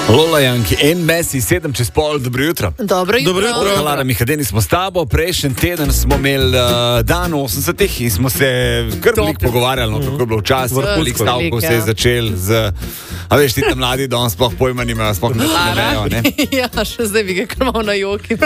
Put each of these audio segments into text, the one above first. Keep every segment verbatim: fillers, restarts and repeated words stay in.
Lola Janki, en Messi, sedem čez pol, dobro jutro. Dobro jutro. Dobro jutro. Lara Mihadeni smo s tabo, prejšnji teden smo imeli uh, dan osemdesetih in smo se kar veliko pogovarjali, no, kako je bilo včasih, veliko stavkov se je začel z, a veš, ti tam mladi danes sploh pojma nimajo, sploh ne znajo, ne? Ja, še zdaj bi ga kar malo na joki.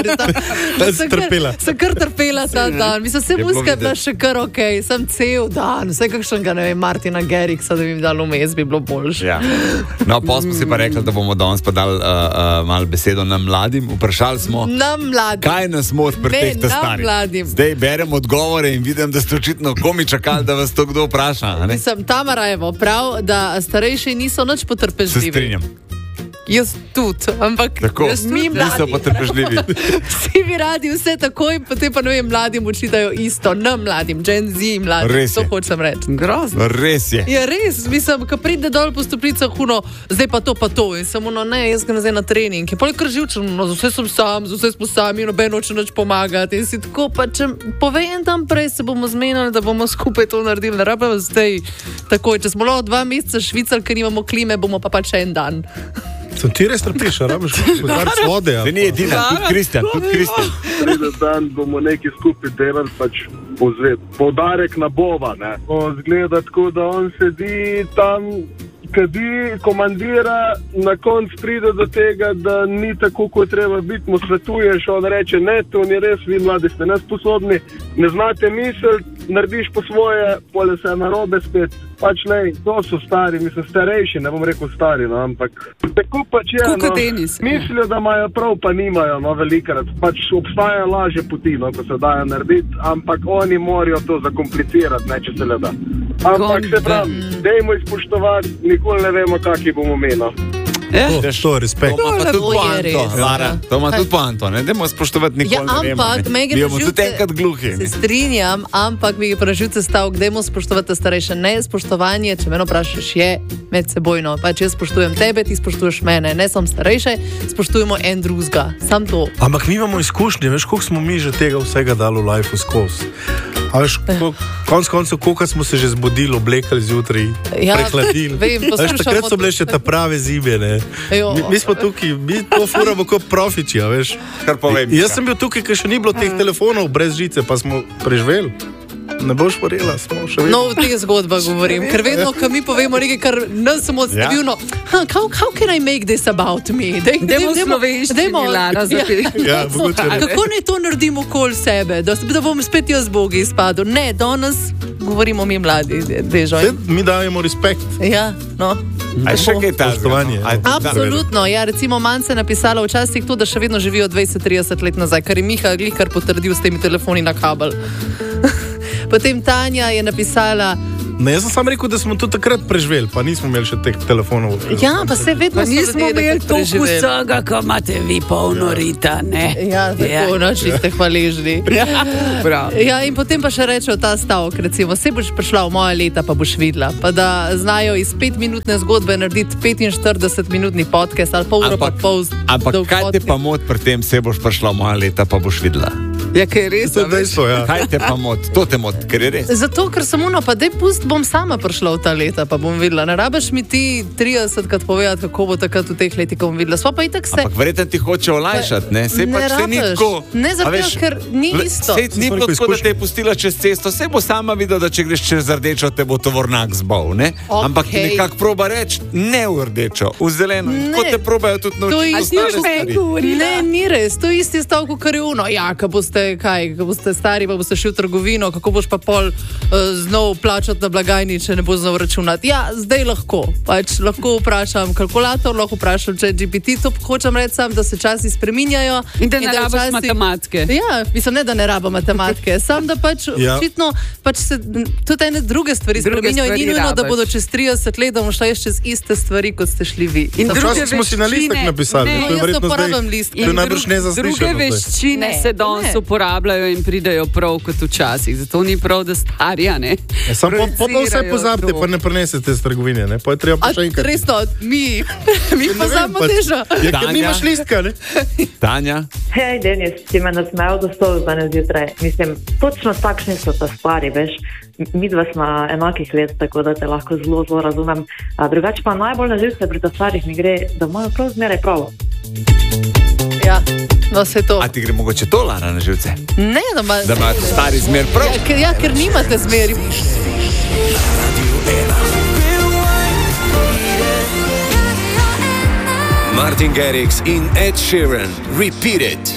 Sem trpela. Sem kar trpela ta dan. Mislim, se muska je bila še kar okej, okay. Sem cel dan, vse kakšnega, ne vem, Martina Geriksa, da bi mi dal vmes, bi bilo boljše. Ja. No, pa smo si pa rekli, da bomo danes pa dali uh, uh, malo besedo nam mladim. Vprašali smo, kaj nas moti pri teh ta starih. Zdaj berem odgovore in vidim, da ste očitno komi čakali, da vas to kdo vpraša. Mislim, Tamara je prav, da starejši niso nič potrpežljivi. Se strinjam. Jaz tudi, ampak tako, jaz mi mladi. Niso potrpežljivi. Vsi bi radi vse takoj, potem pa ne vem, mladim učitajo isto, nam mladim, Gen Z mladim. Res to je. hočem reči. Grozno. Res je. Ja, res, mislim, ko pride dol po stopnicah, uno, zdaj pa to, pa to. In samo, no, ne, jaz grem zdaj na trening. Je pol kar živčen, no, z vse sem sam, z vse smo sami, noben hoče nič pomagati. In si tako, pa če povej en dan prej, se bomo zmenili, da bomo skupaj to naredili. Ne rabimo zdaj takoj. Če smo lahko dva meseca švicali, ker nimamo klime, bomo pa pač en dan. Sem ti res trpiš, rabiš gospodarc vode. Zdaj ni edina, tudi Kristjan, tudi Kristjan. Preden dan bomo nekaj skupaj delali, pač povzeti. Poudarek na bova, ne. Zgleda tako, da on sedi tam, kadi, komandira, na konc pride do tega, da ni tako, kot treba biti, mu svetuješ, on reče, ne, to ni res, vi mladi ste nesposobni, ne znate misliti, narediš po svoje, pole se narobe spet. Pač ne, to so stari, mislim, starejši, ne bom rekel stari, no, ampak tako pač je, no, mislijo, da imajo prav, pa nimajo, no, velikrat. Pač obstaja lažje poti, no, ko se dajo narediti, ampak oni morajo to zakomplicirati, ne, če se le da. Ampak se pravi, dejmo izpoštovati, nikoli ne vemo, kaki bomo imeli. Eh? To je respekt. To ima tudi poanto, Lara. To ima tudi poanto, ne? Dajmo spoštovati, nikoli ja, ne vemo. Ampak, ne? Mi bomo tudi enkrat gluhi. Se strinjam, ampak mi je praživce stavk, dajmo spoštovati starejše. Ne, spoštovanje, če meno vprašaš, je medsebojno. Pač jaz spoštujem tebe, ti spoštuješ mene. Ne sem starejše, spoštujemo en drugega. Sam to. Ampak mi imamo izkušnje, veš, koliko smo mi že tega vsega dali v life skozi. A veš, konc koncev, koliko smo se že zbudili, oblekali zjutraj, ja, prehladili. Vem, veš, takrat so bile še ta prave zime, ne. Mi, mi smo tukaj, mi to furamo kot profiči, a veš. Kar povem. Jaz sem bil tukaj, ker še ni bilo teh telefonov brez žice, pa smo preživeli. Ne boš verjela, smo še vedno. No, v teh zgodbah govorim, ker vedno, ko mi povemo nekaj, kar nas samo odstavljeno, ja. how, how can I make this about me? Dajmo slovenščini, Lara, zapiri. Ja, kako naj to naredimo okoli sebe, da, da bom spet jaz Bogi izpadel? Ne, danes govorimo mi mladi, dežoj. Mi dajemo respekt. Ja, no. A še kaj ta spoštovanje? Absolutno, ja, recimo manj se je napisala včasih to, da še vedno živijo dvajset trideset let nazaj, kar je Miha glih kar potrdil s temi telefoni na kabel. Potem Tanja je napisala... Ne, jaz sem sam rekel, da smo to takrat preživeli, pa nismo imeli še teh telefonov. Ja, pa se vedno pa nismo imeli toliko vsega, ko imate vi polno rita, ne? Ja, tako, no, če ste hvaležni. Ja, prav. Ja, in potem pa še rečejo ta stavek, recimo, se boš prišla v moja leta, pa boš videla. Pa da znajo iz petminutne zgodbe narediti petinštiridesetminutni podcast ali pol uro pa pol. Ampak kaj te pa moti pri tem, se boš prišla v moja leta, pa boš videla? Ja, ker je res, to je dejstvo, ja. Kaj te pa moti? To te moti, ker je res. Zato, ker sem uno, pa dej pust, bom sama prišla v ta leta, pa bom videla. Ne rabiš mi ti tridesetkrat povedati, kako bo takrat v teh letih, ko bom videla. Sva pa itak se... Ampak verjetno ti hoče olajšati, ne? Sej pač se ni tako... Ne zato, ker ni isto. Sej ni bilo tako, da te je pustila čez cesto. Sej bo sama videla, da če greš čez rdečo, te bo tovornak zbal, ne? Okay. Ampak ti nekako proba reči, ne v rdečo, v zeleno. In tako te probajo tudi naučiti. Ne, ni res. To je isti stavek, kar je uno. Ja, ko boste, kaj, ko boste stari, pa boste šli v trgovino, kako boš pa pol uh, znov plačati na blagajni, če ne bo znov računati. Ja, zdaj lahko. Pač lahko vprašam kalkulator, lahko vprašam ChatGPT, to hočem reči sam, da se časi spreminjajo. In da ne rabiš časi... matematike. Ja, mislim, ne, da ne rabo matematike. Sam, da pač ja. Očitno pač se tudi ene druge stvari spreminjajo in ni nujno, da bodo čez trideset let, da bomo šla čez iste stvari, kot ste šli vi. In druge smo si na listek napisali. Ne, to je jaz ne verjetno uporabljam zdaj. list. To je najbrž nezaslišano. Druge veščine se danes uporabljajo in pridejo prav kot včasih. Zato ni prav, da starja, ne? Ja, samo po, po to vse pozabite, pa ne prenesete iz trgovine, ne? Pa je treba pa še enkrat. Resno, mi, mi pozabimo težo. Ja, ker nimaš listka, ne? Tanja? Hej, Denis, ti me nasmejal do stolu danes zjutraj. Mislim, točno takšni so ta stvari, veš. Mi dva smo enakih let, tako da te lahko zelo, zelo razumem. A drugače pa najbolj na živce pri ta stvarih mi gre, da imajo prav zmeraj prav. Ja, no se to. A ti gre mogoče to, Lara, na živce? Ne, da ima... Da ima stari zmer prav? Ja, ker, ja, ker nimate zmeri. Martin Garrix in Ed Sheeran, Repeat It.